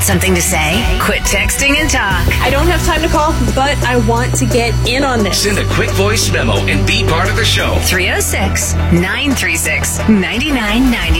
something to say? Quit texting and talk. I don't have time to call, but I want to get in on this. Send a quick voice memo and be part of the show. 306-936-9990.